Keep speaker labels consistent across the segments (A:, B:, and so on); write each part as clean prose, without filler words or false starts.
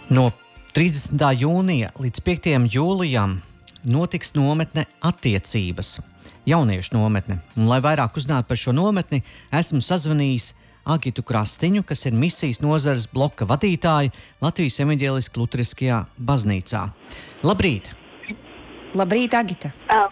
A: No 30. jūnija līdz 5. jūlijam notiks nometne Attiecības, jauniešu nometne. Un, lai vairāk uzzinātu par šo nometni, esmu sazvanījis Agitu Krastiņu, kas ir misijas nozares bloka vadītāja Latvijas Evaņģēliskajā Luteriskajā baznīcā. Labrīt!
B: Labrīt, Agita!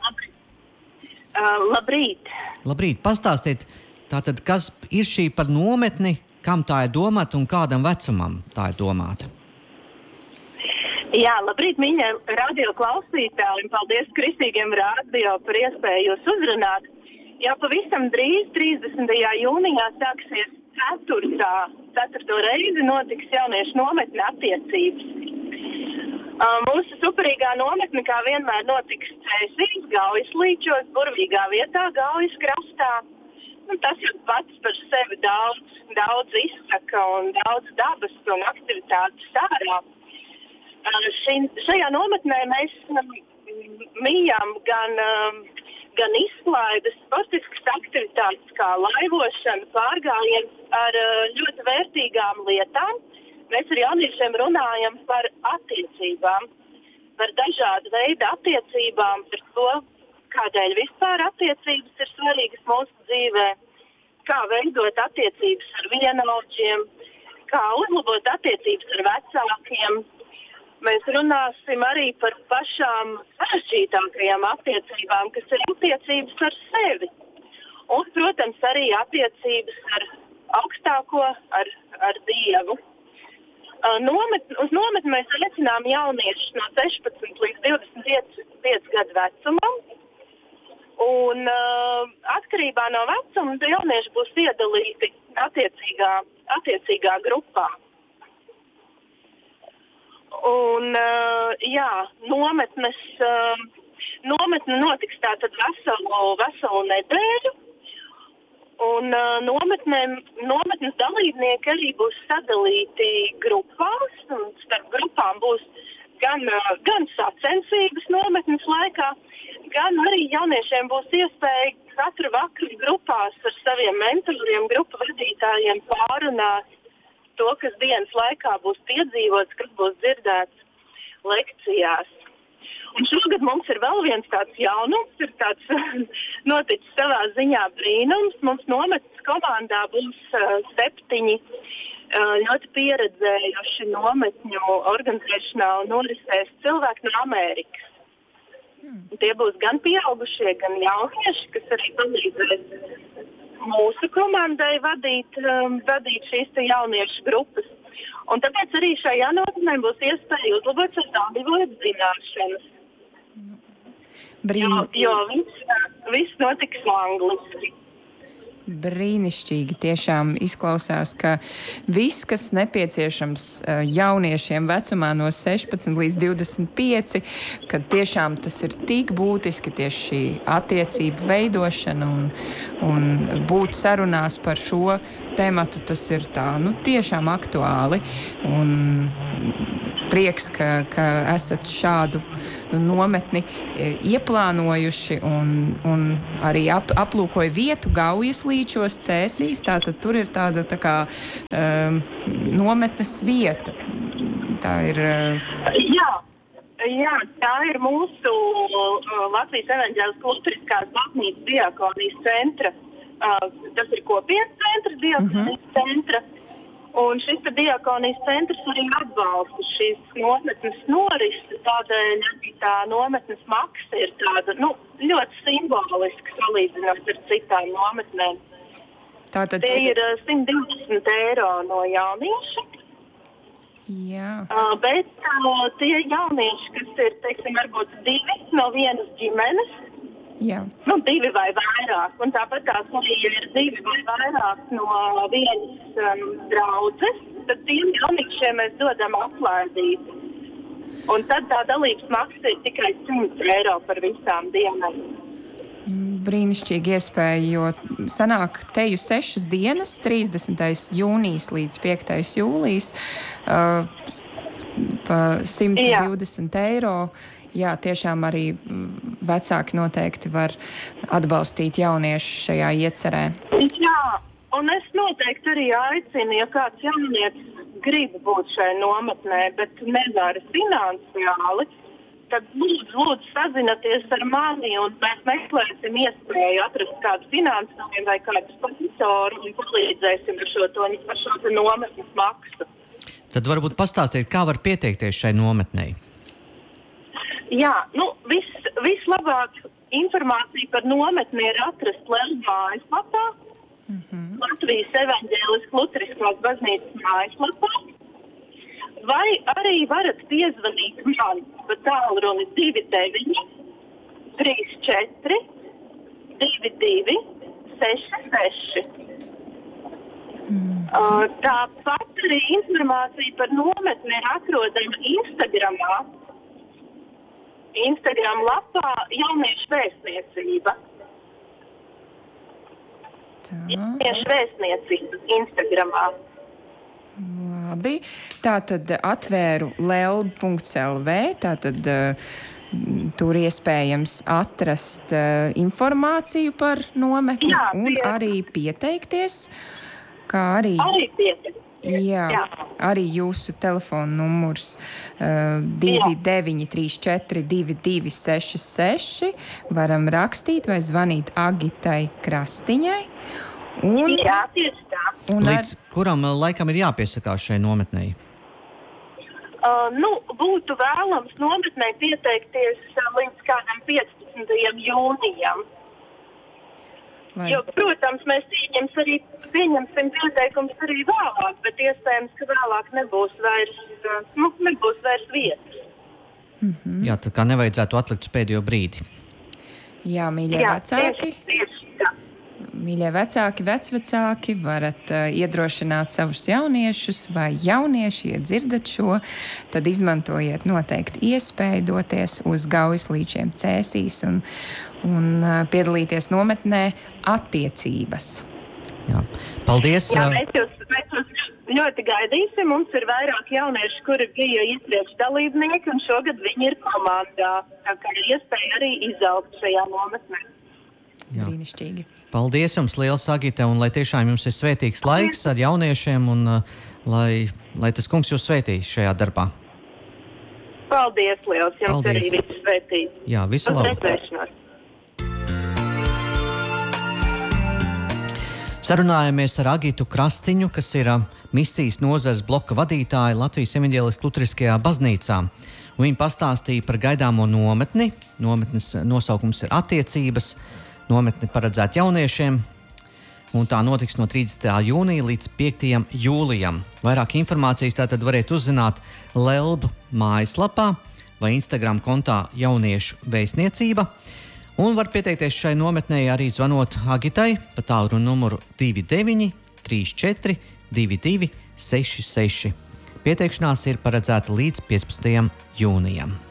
C: Labrīt!
A: Labrīt! Pastāstiet, tātad, kas ir šī par nometni, kam tā ir domāta un kādam vecumam tā ir domāta?
C: Jā, labrīt, mīļie radio klausītāji, un paldies Kristīgiem radio par iespēju jūs uzrunāt. Jā, pavisam drīz, 30. jūnijā, sāksies 4. reizi notiks jauniešu nometne Attiecības. Mūsu superīgā nometne, kā vienmēr, notiks Cēsīs, Gaujas līčos, burvīgā vietā, Gaujas krastā. Tas jau pats par sevi daudz izsaka un daudz dabas un aktivitātes ārā. Šajā nometnē mēs mījām gan izklaides, sportiskas aktivitātes kā laivošana, pārgājiens ar ļoti vērtīgām lietām. Mēs ar jauniešiem runājam par attiecībām, par dažādu veidu attiecībām, par to, kādēļ vispār attiecības ir svarīgas mūsu dzīvē, kā veidot attiecības ar vienaudžiem, kā uzlabot attiecības ar vecākiem. Mēs runāsim arī par pašām sarežģītākajām attiecībām, kas ir attiecības ar sevi. Un, protams, arī attiecības ar augstāko, ar Dievu. Uz nometni mēs aicinām jauniešus no 16 līdz 25 gadu vecumam. Un atkarībā no vecuma jaunieši būs iedalīti attiecīgā grupā. Un, jā, nometne notiks tātad veselu nedēļu, un nometnes dalībnieki arī būs sadalīti grupās, un starp grupām būs gan sacensības nometnes laikā, gan arī jauniešiem būs iespēja katru vakaru grupās ar saviem mentoriem, grupu vadītājiem pārunāt to, kas dienas laikā būs piedzīvots, kas būs dzirdēts lekcijās. Un šogad mums ir vēl viens tāds jaunums, ir tāds noticis savā ziņā brīnums. Mums nometnes komandā būs 7 ļoti pieredzējuši nometņu organizēšanā un norisēs cilvēki no Amerikas. Tie būs gan pieaugušie, gan jaunieši, kas arī palīdzēs mūsu komandai vadīt šīs jauniešu grupas. Un tāpēc arī šajā nometnē būs iespēja uzlabot savu angļu zināšanas. Jo viss notiks angliski.
B: Brīnišķīgi tiešām izklausās, ka viss, kas nepieciešams jauniešiem vecumā no 16 līdz 25, kad tiešām tas ir tik būtiski tieši šī attiecību veidošana un būt sarunās par šo tematu, tas ir tā, tiešām aktuāli. Un prieks, ka esat šādu nometni ieplānojuši un arī aplūkoja vietu Gaujas līčos Cēsīs, tātad tur ir tāda tā kā nometnes vieta. Tā ir...
C: Jā, tā ir mūsu Latvijas Evaņģēliskās Luteriskās baznīcas diakonijas centra. Tas ir kopienas centra, diakonijas centra. Un šis diakonijas centrs arī atbalsta šīs nometnes norisi, tādēļ arī tā nometnes maksa ir tāda, ļoti simboliska salīdzinot ar citām nometnēm.
B: Tātad...
C: Tie ir 120 eiro no jaunieša.
B: Jā.
C: Bet tie jaunieši, kas ir, teiksim, varbūt 2 no vienas ģimenes,
B: jā.
C: 2 vai vairāk, un tāpat tās arī ir 2 vai vairāk no vienas draudzes, tad tiem jauniešiem mēs dodam atlēdību. Un tad tā dalības maksa ir tikai 100 eiro par visām dienām.
B: Brīnišķīgi iespēja, jo sanāk teju 6 dienas, 30. jūnijas līdz 5. jūlijas, pa 120 eiro. Jā, tiešām arī vecāki noteikti var atbalstīt jauniešus šajā iecerē.
C: Jā, un es noteikti arī aicinu, ja kāds jaunietis grib būt šai nometnē, bet nevar finansiāli, tad lūdzu sazināties ar mani un mēs meklēsim iespēju atrast kādu finansējumu vai kādu sponsoru un palīdzēsim ar šo nometnes maksu.
A: Tad varbūt pastāstīt, kā var pieteikties šai nometnei?
C: Jā, vislabāk informācija par nometni ir atrast Lelbu mājaslapā, Latvijas Evaņģēliskās Luteriskās baznīcas mājaslapā, vai arī varat piezvanīt man pa tālruni 29 34 22 66. Tāpat arī informācija par nometni ir atrodama Instagram lapā Jauniešu vēstniecība. Jauniešu vēstniecība Instagramā.
B: Labi. Tātad atvēru lelb.lv, tātad tur iespējams atrast informāciju par nometni un arī pieteikties. Kā arī arī jūsu telefona numurs 2934 2266 varam rakstīt vai zvanīt Agitai Krastiņai.
C: Jā, tieši tā.
A: Līdz kuram laikam ir jāpiesakās šai nometnei?
C: Būtu vēlams nometnē pieteikties līdz kādam 15. jūnijam. Jo, protams, mēs pieņemsim pieteikums arī vēlāk, bet iespējams, ka vēlāk nebūs vairs vietas.
A: Jā, tā kā nevajadzētu atlikt uz pēdējo brīdi.
B: Jā, mīļie vecāki. Mīļie vecāki, vecvecāki, varat iedrošināt savus jauniešus vai jaunieši, ja dzirdat šo, tad izmantojiet noteikti iespēju doties uz Gaujaslīčiem Cēsīs un piedalīties nometnē attiecības.
A: Jā. Paldies!
C: Jā, mēs jūs ļoti gaidīsim. Mums ir vairāk jaunieši, kuri bija iepriekš dalībnieki, un šogad viņi ir komandā. Tā kā ir iespēja arī izaugt šajā nometnē.
B: Brīnišķīgi.
A: Paldies jums liels, Agita, un lai tiešām jums ir svētīgs laiks ar jauniešiem, un lai tas kungs jūs svētīs šajā darbā.
C: Paldies liels, jums
A: Paldies.
C: Arī visu svētīt.
A: Jā, visu labu. Sarunājamies ar Agitu Krastiņu, kas ir misijas nozares bloka vadītāja Latvijas Evaņģēliskās Luteriskajā baznīcā. Viņa pastāstīja par gaidāmo nometni. Nometnes nosaukums ir attiecības. Nometne paredzēta jauniešiem, un tā notiks no 30. jūnija līdz 5. jūlijam. Vairāk informācijas tātad varētu uzzināt Lelbu mājaslapā vai Instagram kontā Jauniešu vēstniecība. Un var pieteikties šai nometnei arī zvanot Agitai pa tālruni numuru 29 34 22 66. Pieteikšanās ir paredzēta līdz 15. jūnijam.